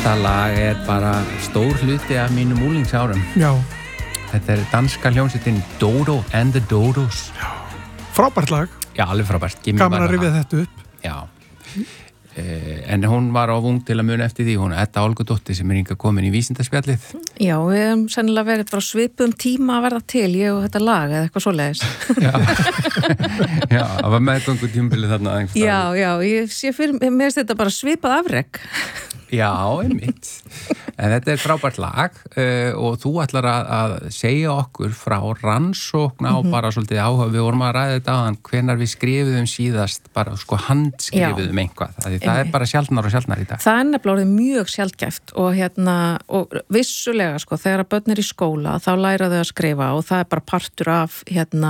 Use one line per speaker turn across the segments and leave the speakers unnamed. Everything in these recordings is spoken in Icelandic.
Þetta lag bara stór hluti af mínum úlingsárum.
Já.
Þetta danska hljómsveitin Dodo and the Dodos.
Já. Frábært lag.
Já, alveg frábært.
Gaman að rifja þetta upp.
Já. En hún var of ung til að muna eftir því, hún Edda Olgudóttir sem hingað komin í vísindaspjallið.
Já, við hefum sennilega verið frá svipum tíma að verða til, ég og þetta lag eða eitthvað svoleiðis.
Já, það var meðgöngu tímabilið þarna.
Já, ég sé fyrir, mér finnst þetta bara svipað afrek.
Já, einmitt. En þetta frábært lag og þú ætlar að segja okkur frá rannsókn á bara svolítið áhuga. Við vorum að ræða þetta áðan hvenær við skrifuðum síðast, bara handskrifuðum einhvað. Það bara sjaldnar og sjaldnar í dag.
Það nefnilega orðið mjög sjaldgæft og vissulega þegar að börn í skóla þá læra þau að skrifa og það bara partur af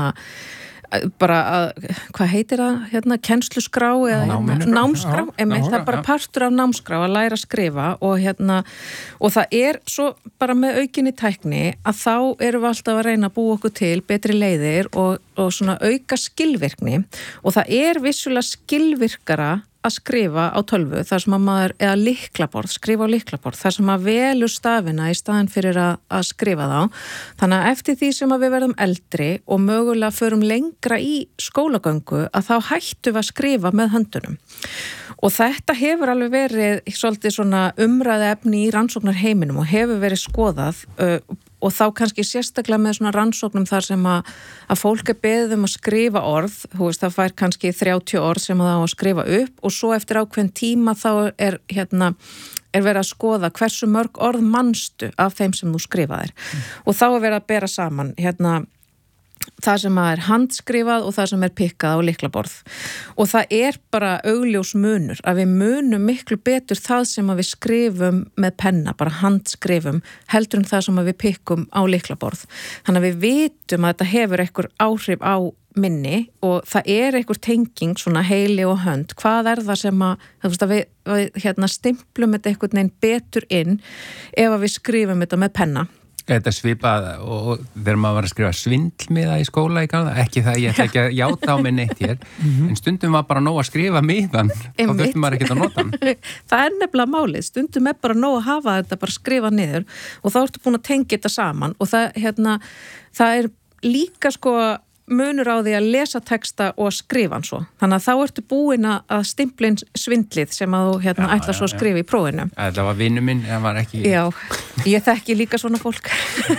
hvað heitir það, kennsluskrá eða námskrá, það bara partur af námskrá að læra að skrifa og það svo bara með aukinni tækni að þá erum við alltaf að reyna að búa okkur til betri leiðir og svona auka skilvirkni og það vissulega skilvirkara að skrifa á tölvu þar sem að maður, eða lyklaborð, skrifa á lyklaborð þar sem að velur stafina í staðin fyrir að skrifa þá. Þannig að eftir því sem að við verðum eldri og mögulega förum lengra í skólagöngu að þá hættum við að skrifa með höndunum. Og þetta hefur alveg verið svolítið svona umræða efni í rannsóknarheiminum og hefur verið skoðað og þá kannski sérstaklega með svona rannsóknum þar sem að fólk beðið að skrifa orð, það fær kannski 30 orð sem það á að skrifa upp og svo eftir ákveðin tíma þá verið að skoða hversu mörg orð manstu af þeim sem þú skrifaðir og þá verið að bera saman það sem handskrifað og það sem pikkað á lyklaborð og það bara augljós munur að við munum miklu betur það sem að við skrifum með penna, bara handskrifum heldur það sem að við pikkum á lyklaborð. Þannig að við vitum að þetta hefur einhver áhrif á minni og það einhver tenging svona heili og hönd. Hvað það sem að við stimplum þetta einhvern veginn betur inn ef að við skrifum þetta með penna.
Þetta svipað og þegar maður var að skrifa svindlmiða í skóla í galda, ekki það, ég ætla ekki að játa á mig neitt hér, en stundum var bara nóg að skrifa miðan, þá þurftum maður ekki að nota hann.
Það nefnilega málið, stundum bara nóg að hafa þetta bara skrifa niður og þá ertu búin að tengja þetta saman og það líka munur á því að lesa texta og skrifa hann svo. Þannig að þá ertu búin að stimpla inn svindlið sem að þú ætla svo að skrifa í prófinu.
Það var vinur minn, það var ekki...
Já, ég þekki líka svona fólk.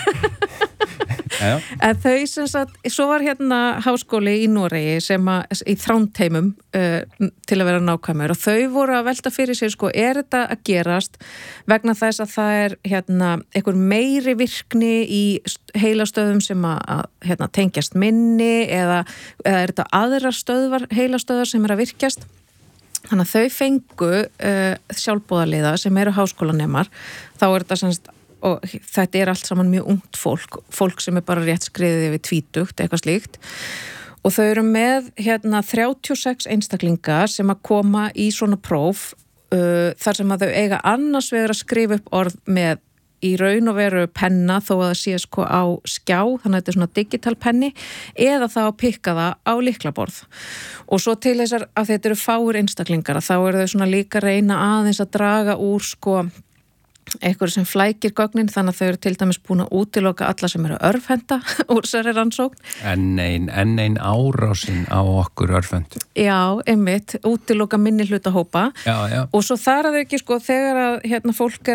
En þau sem sagt, svo var háskóli í Noregi sem í Þrándheimum til að vera nákvæmur og þau voru að velta fyrir sér þetta að gerast vegna þess að það einhver meiri virkni í heilastöðum sem að tengjast minni eða þetta aðrar heilastöðar sem að virkjast. Þannig að þau fengu sjálfboðaliða sem háskólanemar, þá þetta semst og þetta allt saman mjög ungt fólk sem bara rétt skriðið yfir tvítugt, eitthvað slíkt og þau eru með 36 einstaklinga sem að koma í svona próf þar sem að þau eiga annars vegar að skrifa upp orð með í raun og veru penna þó að það sé á skjá, þannig að þetta svona digital penni eða þá að pikka það á lyklaborð og svo til þessar að þetta eru fáir einstaklingar þá eru þau svona líka reyna aðeins að draga úr eitthvað sem flækir gögnin þannig að þau eru til dæmis búin að útiloka alla sem eru örfhenda úr þessari rannsókn.
Enn ein árásin á okkur örfhend.
Já, einmitt, útiloka minni hlutahópa
já.
Og svo þar að þau ekki þegar að fólk